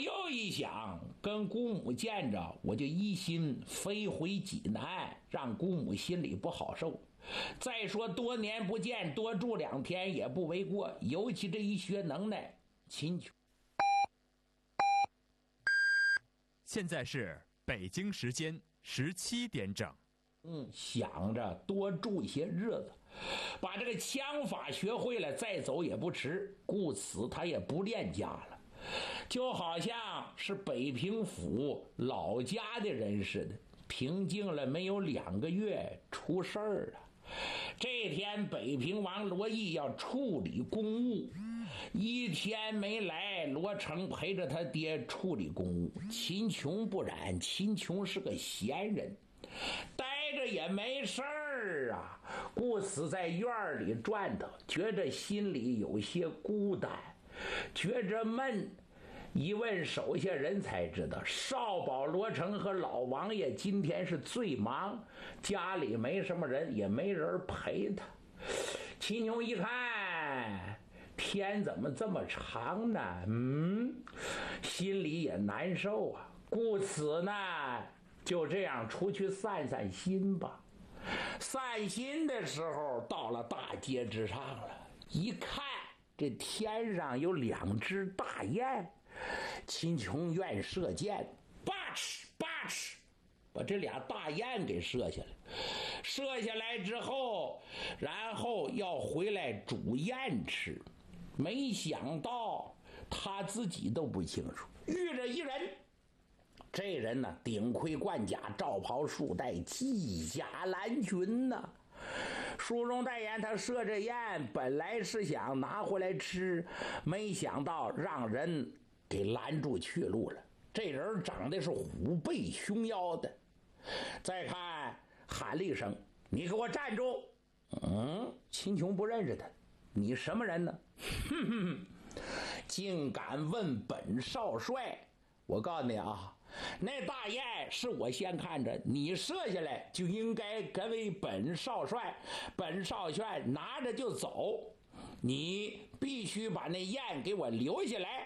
又一想，跟姑母见着，我就一心飞回济南，让姑母心里不好受。再说多年不见，多住2天也不为过，尤其这一学能耐，秦琼。 现在是北京时间17点整。 想着多住一些日子，把这个枪法学会了，再走也不迟。故此他也不恋家了，就好像是北平府老家的人似的。平静了没有2个月，出事儿了。这天北平王罗毅要处理公务，1天没来，罗成陪着他爹处理公务。秦琼不然，秦琼是个闲人，待着也没事儿啊，故此在院里转腾，觉着心里有些孤单，觉着闷。一问手下人才知道，少保罗成和老王爷今天是最忙，家里没什么人，也没人陪他。秦琼一看天怎么这么长呢？心里也难受啊。故此呢，就这样出去散散心吧。散心的时候，到了大街之上了，一看这天上有2只大雁。秦琼愿射箭，叭哧叭哧，把这俩大雁给射下来。射下来之后，然后要回来煮雁吃。没想到他自己都不清楚，遇着一人。这人呢，顶盔贯甲，罩袍束带，系甲蓝裙呢。书中代言，他射这雁本来是想拿回来吃，没想到让人给拦住去路了。这人长得是虎背熊腰的。再看喊了一声：“你给我站住！”秦琼不认识他，你什么人呢？竟敢问本少帅！我告诉你啊，那大雁是我先看着，你射下来就应该跟为本少帅，本少帅拿着就走，你必须把那雁给我留下来。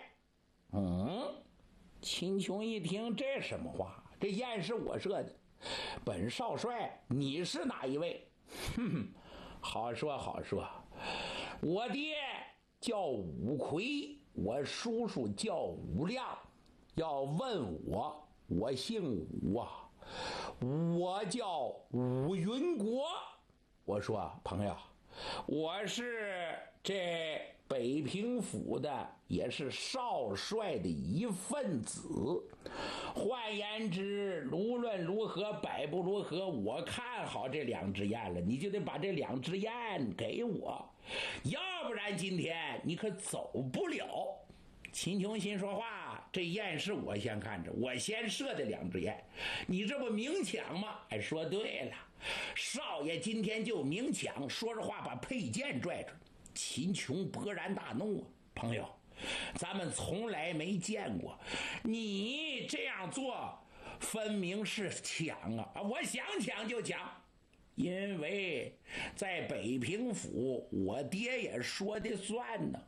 秦琼一听这什么话，这雁是我射的，本少帅你是哪一位？好说好说，我爹叫武魁，我叔叔叫武亮。要问我，我姓武啊，我叫武云国。我说朋友，我是这北平府的，也是少帅的一份子。换言之，无论如何，百不如何，我看好这2只雁了，你就得把这2只雁给我，要不然今天你可走不了。秦琼心说话，这雁是我先看着，我先射的2只雁，你这不明抢吗？说对了，少爷今天就明抢。说着话把佩剑拽出。秦琼勃然大怒啊，朋友，咱们从来没见过你这样做，分明是抢啊！我想抢就抢，因为在北平府，我爹也说的算呢。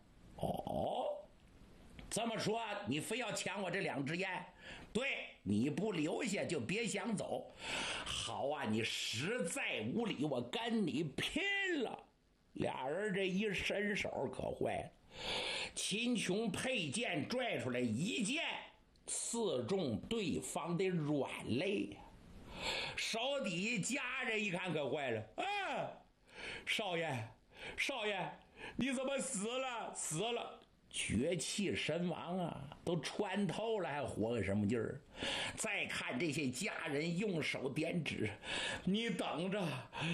这么说你非要抢我这2只雁？对，你不留下就别想走。好啊，你实在无理，我跟你拼了。俩人这一伸手可坏了，秦琼佩剑拽出来，一剑刺中对方的软肋。手底下家人一看可坏了，少爷你怎么死了？绝气身亡啊，都穿透了还活个什么劲儿？再看这些家人用手点指，你等着，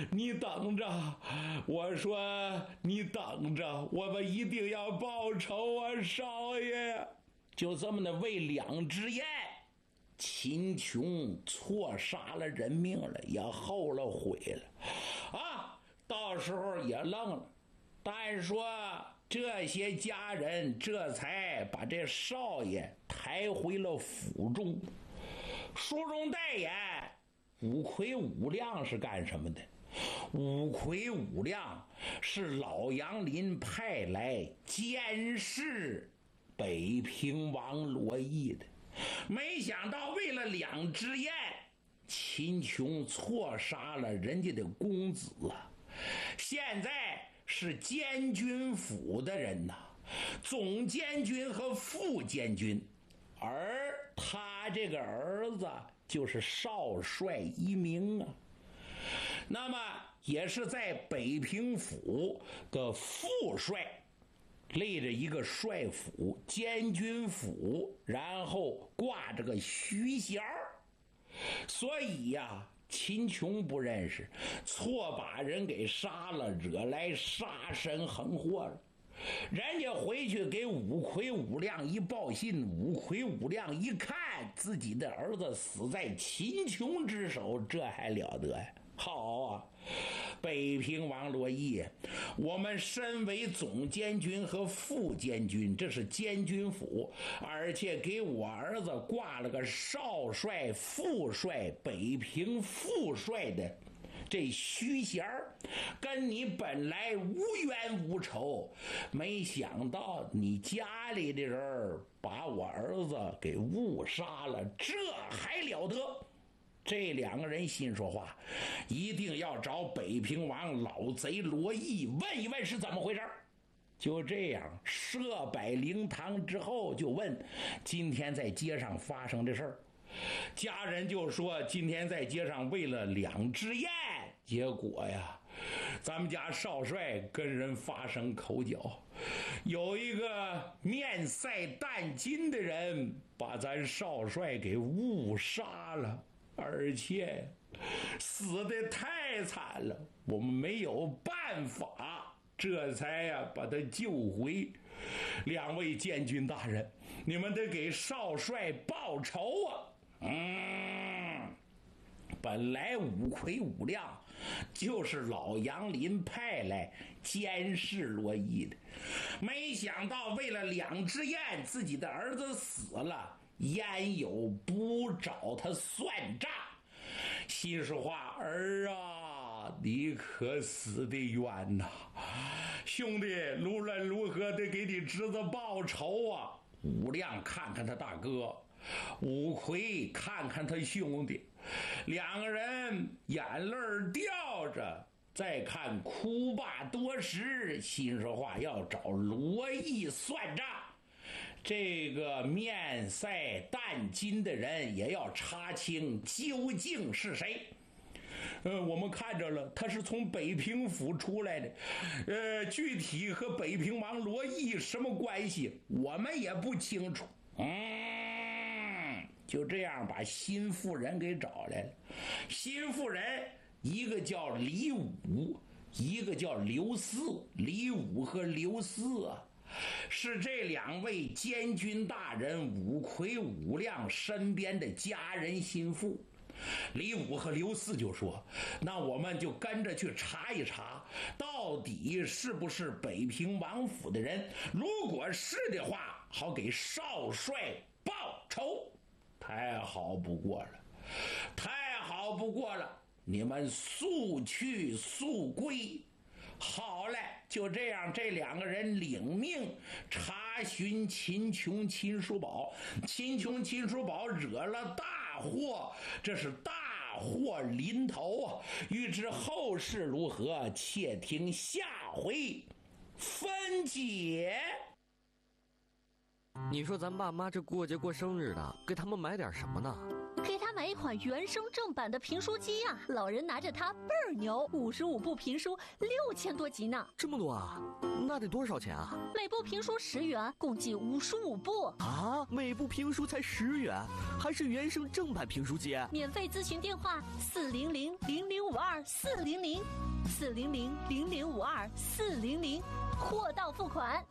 我说你等着，我们一定要报仇啊，少爷。就这么的为2只雁，秦琼错杀了人命了，也后了悔了啊，到时候也愣了。但说这些家人这才把这少爷抬回了府中。书中代言，武魁武亮是干什么的？武魁武亮是老杨林派来监视北平王罗毅的。 没想到为了2只雁，秦琼错杀了人家的公子啊！现在是监军府的人呐，总监军和副监军，而他这个儿子就是少帅一名啊。那么也是在北平府的副帅，立着一个帅府、监军府，然后挂着个虚衔儿。所以呀，秦琼不认识，错把人给杀了，惹来杀身横祸了。人家回去给五魁五亮一报信，五魁五亮一看自己的儿子死在秦琼之手，这还了得呀！好啊，北平王罗毅，我们身为总监军和副监军，这是监军府，而且给我儿子挂了个少帅、副帅、北平副帅的这虚衔儿，跟你本来无冤无仇，没想到你家里的人把我儿子给误杀了，这还了得！这2个人心说话，一定要找北平王老贼罗毅问一问是怎么回事。就这样设摆灵堂之后，就问今天在街上发生的事儿。家人就说今天在街上为了2只雁，结果呀，咱们家少帅跟人发生口角，有一个面赛淡金的人把咱少帅给误杀了，而且死得太惨了，我们没有办法，这才呀把他救回。2位监军大人，你们得给少帅报仇啊！本来五魁五亮就是老杨林派来监视罗毅的，没想到为了2只雁，自己的儿子死了，焉有不找他算账？心说话，儿啊，你可死得冤呐！兄弟，无论如何得给你侄子报仇啊！五亮看看他大哥，五魁看看他兄弟，2个人眼泪掉着，再看哭罢多时，心说话要找罗毅算账。这个面赛淡金的人也要查清究竟是谁。我们看着了，他是从北平府出来的，具体和北平王罗毅什么关系，我们也不清楚。就这样把新妇人给找来了。新妇人一个叫李武，一个叫刘四。李武和刘四啊，是这2位监军大人五魁五亮身边的家人心腹。李武和刘四就说，那我们就跟着去查一查，到底是不是北平王府的人，如果是的话，好给少帅报仇。太好不过了，太好不过了，你们速去速归。好嘞，就这样，这2个人领命查询秦琼、秦叔宝。秦琼、秦叔宝惹了大祸，这是大祸临头啊！欲知后事如何，且听下回分解。 你说咱爸妈这过节过生日的，给他们买点什么呢？ 给他买一款原声正版的评书机呀，老人拿着它倍儿牛，55部评书6000多集呢。 这么多啊？那得多少钱啊？ 每部评书10元，共计55部啊！每部评书才10元，还是原声正版评书机？ 免费咨询电话400-0052-400，400-0052-400，货到付款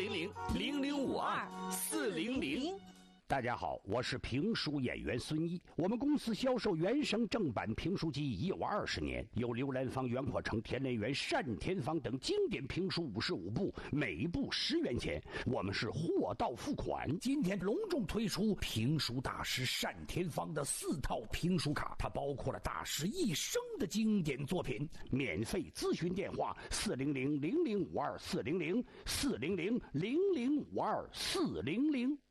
400-0052-400。 大家好，我是评书演员孙一。我们公司销售原声正版评书机已有20年，有刘兰芳、袁阔成、田连元、单田芳等经典评书55部，每部10元钱。我们是货到付款。今天隆重推出评书大师单田芳的4套评书卡，它包括了大师一生的经典作品。免费咨询电话400-0052-400，400-0052-400。